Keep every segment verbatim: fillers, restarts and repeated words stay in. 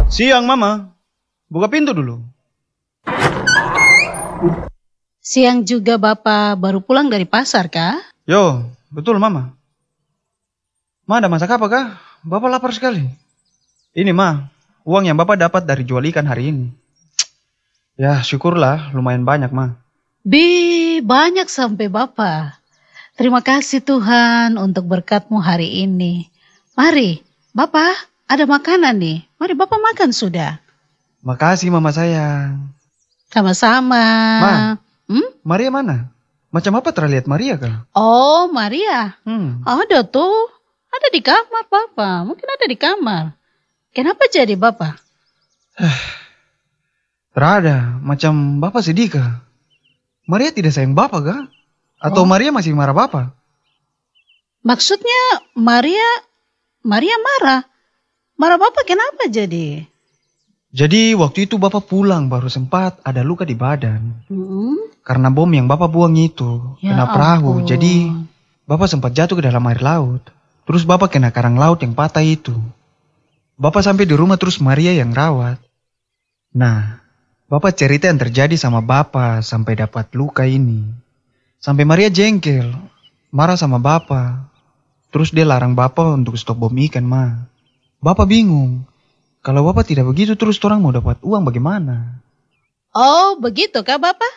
Siang, Mama. Buka pintu dulu. Siang juga Bapak baru pulang dari pasar kah? Yo, betul Mama. Ma, ada masak apa kah? Bapak lapar sekali. Ini Ma, uang yang Bapak dapat dari jual ikan hari ini. Ya, syukurlah lumayan banyak Ma. Bi, banyak sampai Bapak. Terima kasih Tuhan untuk berkat-Mu hari ini. Mari, Bapak, ada makanan nih. Mari Bapak makan sudah. Makasih Mama sayang. Sama-sama. Ma, Hmm? Maria mana? Macam apa terlihat Maria kah? Oh, Maria. Hmm. Ada tuh. Ada di kamar Bapak. Mungkin ada di kamar. Kenapa jadi Bapak? Terada, macam Bapak sedih kah? Maria tidak sayang Bapak kah? Atau Oh. Maria masih marah Bapak? Maksudnya Maria, Maria marah. Marah Bapak kenapa jadi? Jadi waktu itu Bapak pulang baru sempat ada luka di badan. Hmm? Karena bom yang Bapak buang itu Ya kena perahu. ampun. Jadi Bapak sempat jatuh ke dalam air laut. Terus Bapak kena karang laut yang patah itu. Bapak sampai di rumah terus Maria yang rawat. Nah, Bapak cerita yang terjadi sama Bapak sampai dapat luka ini. Sampai Maria jengkel, marah sama Bapak. Terus dia larang Bapak untuk stop bom ikan, Ma. Bapak bingung. Kalau Bapak tidak begitu terus orang mau dapat uang bagaimana? Oh, begitu kah Bapak?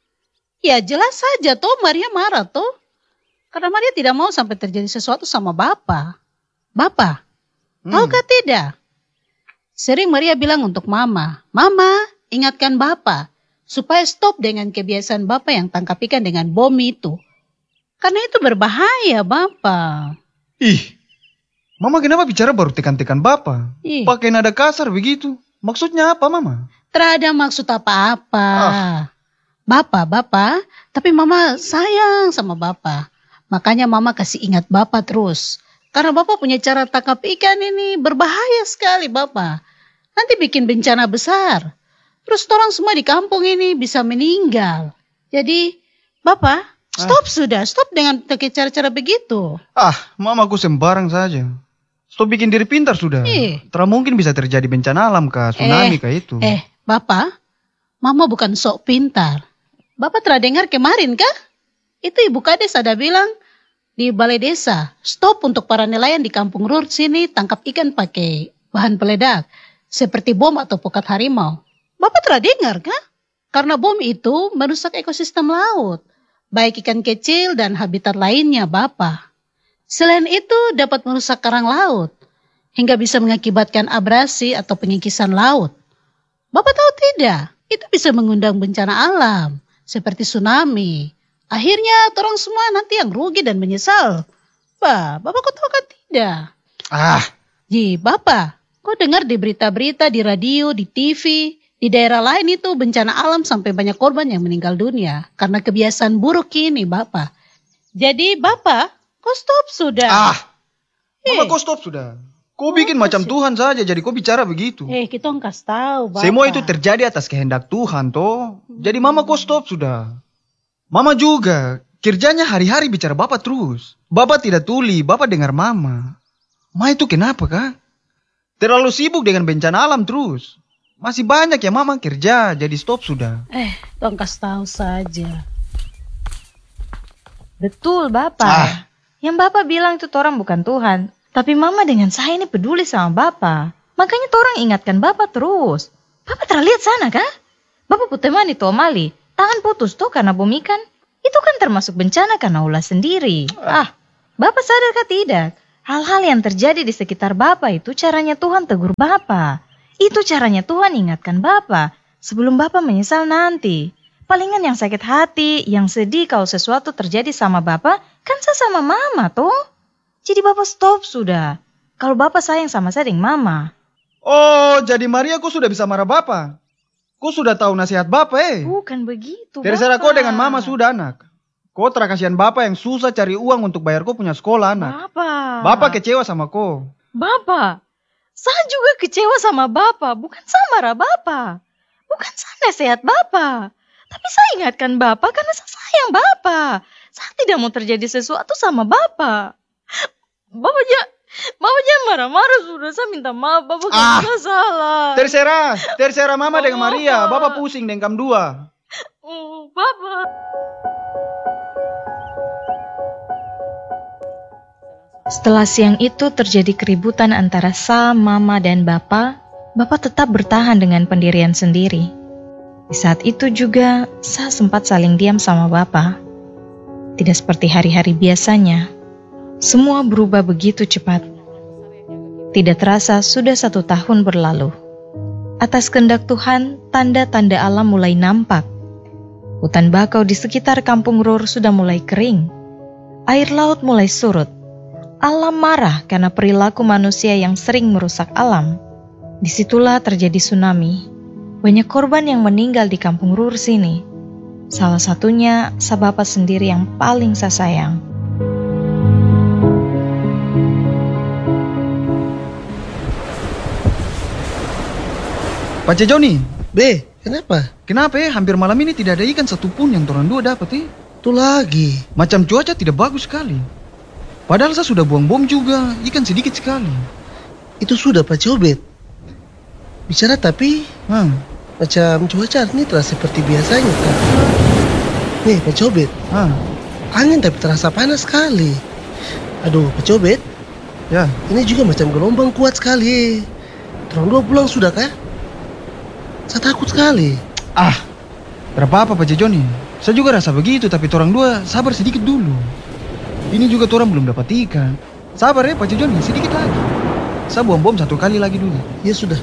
Ya jelas saja tuh Maria marah tuh. Karena Maria tidak mau sampai terjadi sesuatu sama Bapak. Bapak, Hmm. tahukah tidak? Sering Maria bilang untuk Mama, Mama ingatkan Bapak supaya stop dengan kebiasaan Bapak yang tangkap ikan dengan bom itu. Karena itu berbahaya Bapak. Ih, Mama kenapa bicara baru tekan-tekan Bapak? Ih. Pakai nada kasar begitu. Maksudnya apa, Mama? Terada maksud apa-apa. Ah. Bapak, Bapak, tapi Mama sayang sama Bapak. Makanya Mama kasih ingat Bapak terus. Karena Bapak punya cara tangkap ikan ini berbahaya sekali Bapak. Nanti bikin bencana besar. Terus orang semua di kampung ini bisa meninggal. Jadi, Bapak, stop sudah. Stop dengan pakai cara-cara begitu. Ah, Mamaku sembarang saja. Stop bikin diri pintar sudah. Ih. Terang mungkin bisa terjadi bencana alam kah, tsunami kah itu. Eh, Bapak, Mama bukan sok pintar. Bapak telah dengar kemarin kah? Itu Ibu Kades ada bilang di balai desa, stop untuk para nelayan di kampung Rur sini tangkap ikan pakai bahan peledak. Seperti bom atau pukat harimau. Bapak telah dengar kah? Karena bom itu merusak ekosistem laut. Baik ikan kecil dan habitat lainnya Bapak. Selain itu dapat merusak karang laut. Hingga bisa mengakibatkan abrasi atau pengikisan laut. Bapak tahu tidak? Itu bisa mengundang bencana alam. Seperti tsunami. Akhirnya orang semua nanti yang rugi dan menyesal. Bah, Bapak kok tahu kan tidak? Ah, Ji, Bapak, kok dengar di berita-berita, di radio, di T V, di daerah lain itu bencana alam sampai banyak korban yang meninggal dunia. Karena kebiasaan buruk ini, Bapak. Jadi, Bapak, kok stop sudah? ah. Mama Eh. kau stop sudah. Kau bikin macam Tuhan saja, jadi kau bicara begitu. Eh, kita nggak tahu, Bapak. Semua itu terjadi atas kehendak Tuhan, toh. Jadi Mama kau stop sudah. Mama juga, kerjanya hari-hari bicara Bapak terus. Bapak tidak tuli, Bapak dengar Mama. Ma itu kenapa kah? Terlalu sibuk dengan bencana alam terus. Masih banyak ya Mama kerja, jadi stop sudah. Eh, tong kasih tahu saja. Betul Bapak. Ah. Yang Bapak bilang itu orang bukan Tuhan. Tapi Mama dengan saya ini peduli sama Bapak. Makanya orang ingatkan Bapak terus. Bapak terlihat sana kah? Bapak putih mani tuh Mali. Tangan putus tuh karena bom ikan. Itu kan termasuk bencana karena ulah sendiri. Ah, Bapak sadarkah tidak? Hal-hal yang terjadi di sekitar Bapak itu caranya Tuhan tegur Bapak. Itu caranya Tuhan ingatkan Bapak. Sebelum Bapak menyesal nanti. Palingan yang sakit hati, yang sedih kalau sesuatu terjadi sama Bapak, kan saya sama Mama tuh. Jadi Bapak stop sudah. Kalau Bapak sayang sama saya dengan Mama. Oh, jadi Maria kau sudah bisa marah Bapak. Kau sudah tahu nasihat Bapak eh. Bukan begitu Terserah Bapak. kau dengan Mama sudah anak. Kau terakasian Bapak yang susah cari uang untuk bayar kau punya sekolah anak. Bapak. Bapak kecewa sama kau. Bapak. Saya juga kecewa sama Bapak. Bukan saya marah Bapak. Bukan saya nasihat Bapak. Tapi saya ingatkan Bapak karena saya sayang Bapak. Saya tidak mau terjadi sesuatu sama Bapak. Bapak ja- Bapak jangan marah-marah, sudah saya minta maaf, Bapak gak Ah. pernah salah. Terserah, terserah mama dengan Oh, Maria. Bapak. Bapak pusing dengan kam dua. Oh, Bapak. Setelah siang itu terjadi keributan antara Sa, Mama, dan Bapak, Bapak tetap bertahan dengan pendirian sendiri. Di saat itu juga, Sa sempat saling diam sama Bapak. Tidak seperti hari-hari biasanya, semua berubah begitu cepat. Tidak terasa sudah satu tahun berlalu. Atas kehendak Tuhan, tanda-tanda alam mulai nampak. Hutan bakau di sekitar Kampung Rur sudah mulai kering. Air laut mulai surut. Alam marah karena perilaku manusia yang sering merusak alam. Disitulah terjadi tsunami. Banyak korban yang meninggal di Kampung Rur sini. Salah satunya Sa Bapak sendiri yang paling saya sayang. Pak Joni, Be, kenapa? kenapa ya hampir malam ini tidak ada ikan satupun yang torang dua dapat eh? Tuh lagi. Macam cuaca tidak bagus sekali. Padahal saya sudah buang bom juga, ikan sedikit sekali. Itu sudah Pak Cobet. Bicara tapi Hmm. macam cuaca hari ini terasa seperti biasanya kan? Nih Pak Cobet, Ah, angin tapi terasa panas sekali. Aduh Pak Cobet, ya. ini juga macam gelombang kuat sekali. Terang dua pulang sudah kah? Saya takut sekali. Ah, berapa apa Pak Joni? Saya juga rasa begitu, tapi torang dua sabar sedikit dulu. Ini juga torang belum dapat ikan. Sabar ya Pak Joni, sedikit lagi. Saya buang bom satu kali lagi dulu. Ya sudah.